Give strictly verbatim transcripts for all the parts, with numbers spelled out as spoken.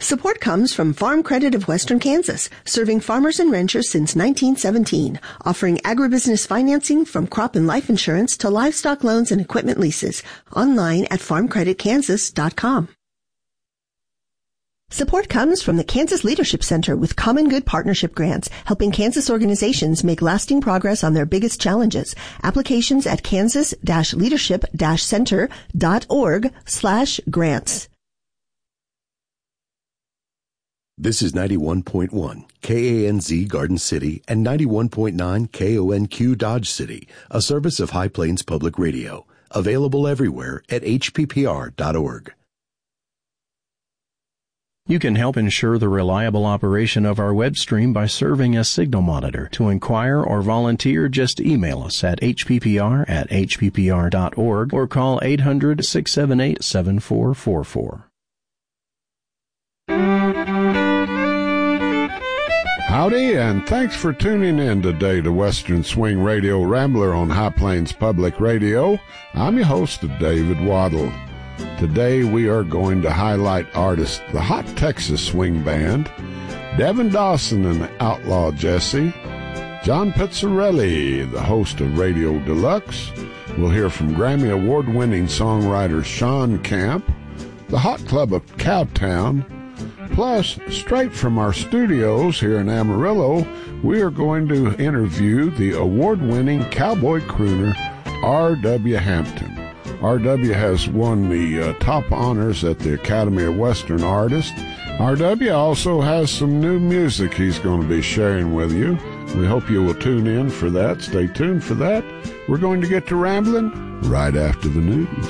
Support comes from Farm Credit of Western Kansas, serving farmers and ranchers since nineteen seventeen, offering agribusiness financing from crop and life insurance to livestock loans and equipment leases. Online at farm credit kansas dot com. Support comes from the Kansas Leadership Center with Common Good Partnership Grants, helping Kansas organizations make lasting progress on their biggest challenges. Applications at kansas leadership center dot org slash grants. This is ninety-one point one K A N Z Garden City and ninety-one point nine K O N Q Dodge City, a service of High Plains Public Radio. Available everywhere at H P P R dot org. You can help ensure the reliable operation of our web stream by serving as signal monitor. To inquire or volunteer, just email us at H P P R at H P P R dot org or call eight hundred, six seven eight, seven four four four. Howdy, and thanks for tuning in today to Western Swing Radio Rambler on High Plains Public Radio. I'm your host, David Waddle. Today we are going to highlight artists the Hot Texas Swing Band, Devin Dawson and the Outlaw Jesse, John Pizzarelli, the host of Radio Deluxe. We'll hear from Grammy Award-winning songwriter Sean Camp, the Hot Club of Cowtown. Plus, straight from our studios here in Amarillo, we are going to interview the award-winning cowboy crooner R W Hampton. R W has won the uh, top honors at the Academy of Western Artists. R W also has some new music he's going to be sharing with you. We hope you will tune in for that. Stay tuned for that. We're going to get to rambling right after the news.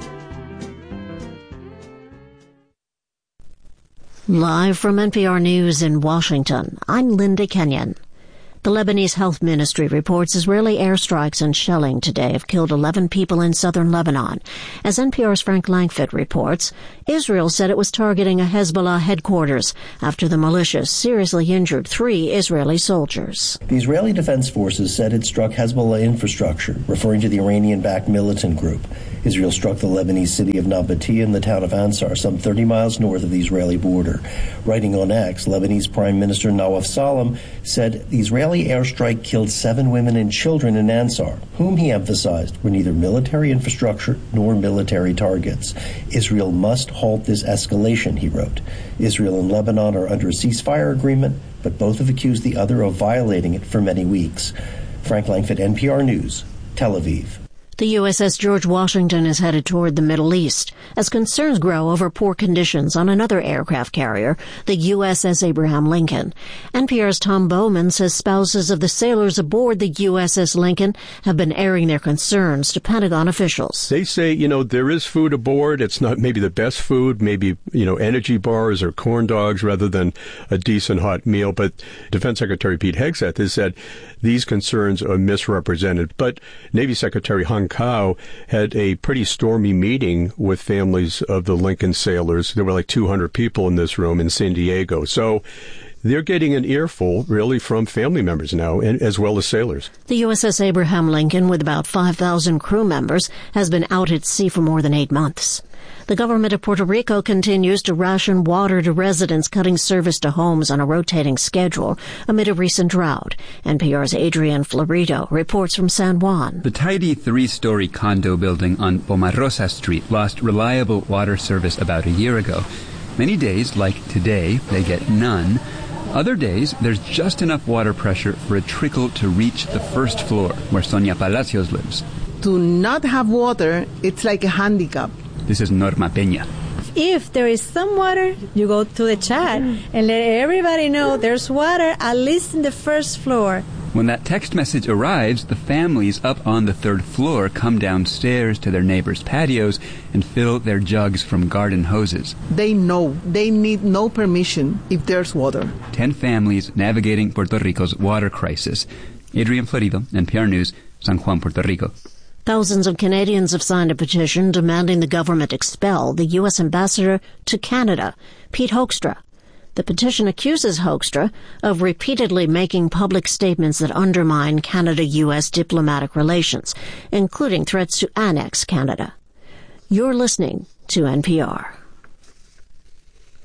Live from N P R News in Washington, I'm Linda Kenyon. The Lebanese Health Ministry reports Israeli airstrikes and shelling today have killed eleven people in southern Lebanon. As N P R's Frank Langford reports, Israel said it was targeting a Hezbollah headquarters after the militia seriously injured three Israeli soldiers. The Israeli Defense Forces said it struck Hezbollah infrastructure, referring to the Iranian-backed militant group. Israel struck the Lebanese city of Nabatea and the town of Ansar, some thirty miles north of the Israeli border. Writing on X, Lebanese Prime Minister Nawaf Salam said the Israeli airstrike killed seven women and children in Ansar, whom he emphasized were neither military infrastructure nor military targets. Israel must halt this escalation, he wrote. Israel and Lebanon are under a ceasefire agreement, but both have accused the other of violating it for many weeks. Frank Langford, N P R News, Tel Aviv. The U S S George Washington is headed toward the Middle East as concerns grow over poor conditions on another aircraft carrier, the U S S Abraham Lincoln. N P R's Tom Bowman says spouses of the sailors aboard the U S S Lincoln have been airing their concerns to Pentagon officials. They say, you know, there is food aboard. It's not maybe the best food, maybe, you know, energy bars or corn dogs rather than a decent hot meal. But Defense Secretary Pete Hegseth has said these concerns are misrepresented. But Navy Secretary Hung Kao had a pretty stormy meeting with families of the Lincoln sailors. There were like two hundred people in this room in San Diego. So they're getting an earful, really, from family members now, and, as well as sailors. The U S S Abraham Lincoln, with about five thousand crew members, has been out at sea for more than eight months. The government of Puerto Rico continues to ration water to residents, cutting service to homes on a rotating schedule amid a recent drought. N P R's Adrian Florido reports from San Juan. The tidy three-story condo building on Pomarosa Street lost reliable water service about a year ago. Many days, like today, they get none. Other days, there's just enough water pressure for a trickle to reach the first floor, where Sonia Palacios lives. To not have water, it's like a handicap. This is Norma Peña. If there is some water, you go to the chat and let everybody know there's water, at least in the first floor. When that text message arrives, the families up on the third floor come downstairs to their neighbors' patios and fill their jugs from garden hoses. They know they need no permission if there's water. Ten families navigating Puerto Rico's water crisis. Adrian Florido, N P R News, San Juan, Puerto Rico. Thousands of Canadians have signed a petition demanding the government expel the U S ambassador to Canada, Pete Hoekstra. The petition accuses Hoekstra of repeatedly making public statements that undermine Canada-U S diplomatic relations, including threats to annex Canada. You're listening to N P R.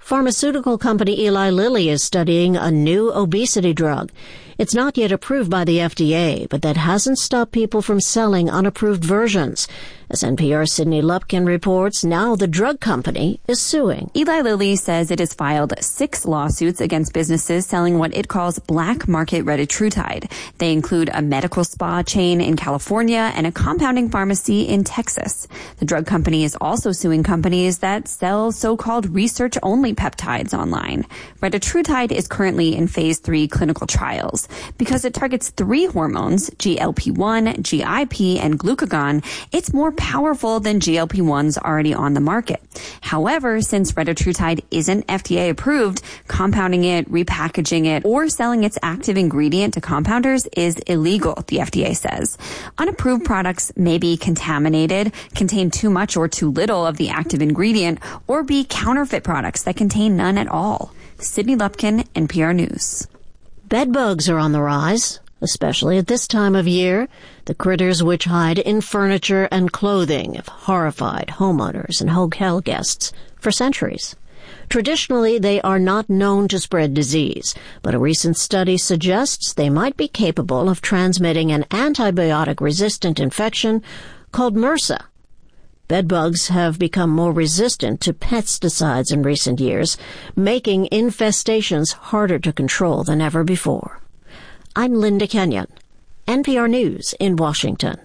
Pharmaceutical company Eli Lilly is studying a new obesity drug. It's not yet approved by the F D A, but that hasn't stopped people from selling unapproved versions. As N P R's Sydney Lupkin reports, now the drug company is suing. Eli Lilly says it has filed six lawsuits against businesses selling what it calls black market retatrutide. They include a medical spa chain in California and a compounding pharmacy in Texas. The drug company is also suing companies that sell so-called research-only peptides online. Retatrutide is currently in phase three clinical trials. Because it targets three hormones, G L P one, G I P, and glucagon, it's more powerful than G L P ones already on the market. However, since retatrutide isn't F D A approved, compounding it, repackaging it, or selling its active ingredient to compounders is illegal, the F D A says. Unapproved products may be contaminated, contain too much or too little of the active ingredient, or be counterfeit products that contain none at all. Sydney Lupkin, N P R News. Bedbugs are on the rise, especially at this time of year. The critters which hide in furniture and clothing have horrified homeowners and hotel guests for centuries. Traditionally, they are not known to spread disease, but a recent study suggests they might be capable of transmitting an antibiotic-resistant infection called MRSA. Bedbugs have become more resistant to pesticides in recent years, making infestations harder to control than ever before. I'm Linda Kenyon, N P R News in Washington.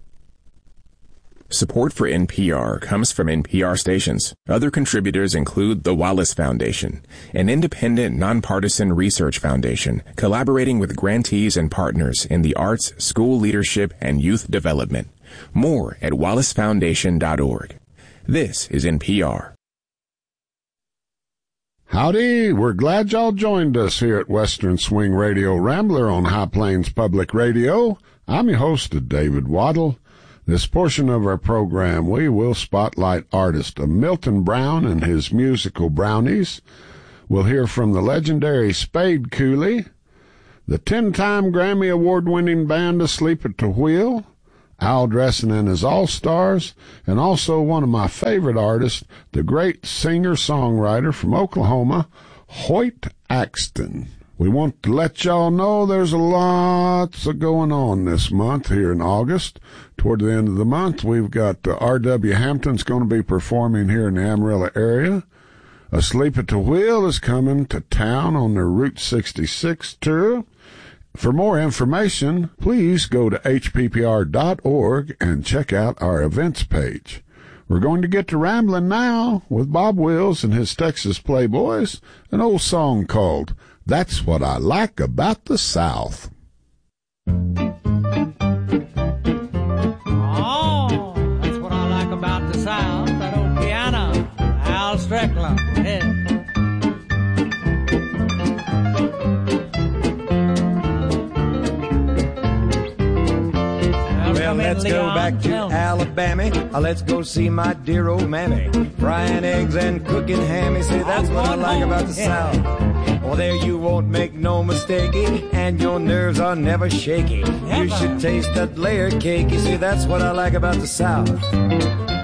Support for N P R comes from N P R stations. Other contributors include the Wallace Foundation, an independent, nonpartisan research foundation collaborating with grantees and partners in the arts, school leadership, and youth development. More at wallace foundation dot org. This is N P R. Howdy, we're glad y'all joined us here at Western Swing Radio Rambler on High Plains Public Radio. I'm your host, David Waddle. This portion of our program, we will spotlight artist Milton Brown and his musical Brownies. We'll hear from the legendary Spade Cooley, the ten-time Grammy Award-winning band Asleep at the Wheel, Al Dresson and his All-Stars, and also one of my favorite artists, the great singer-songwriter from Oklahoma, Hoyt Axton. We want to let y'all know there's a lots of going on this month here in August. Toward the end of the month, we've got uh, R W Hampton's going to be performing here in the Amarillo area. Asleep at the Wheel is coming to town on their Route sixty-six tour. For more information, please go to H P P R dot org and check out our events page. We're going to get to rambling now with Bob Wills and his Texas Playboys, an old song called That's What I Like About the South. Oh, that's what I like about the South, that old piano, Al Strickland. Yeah. Well, let's go back to Alabama. Uh, let's go see my dear old mammy. Frying eggs and cooking hammy. Say, that's what I like about the South. Well, there you won't make no mistake, and your nerves are never shaky. You should taste that layer cake. You see, that's what I like about the South.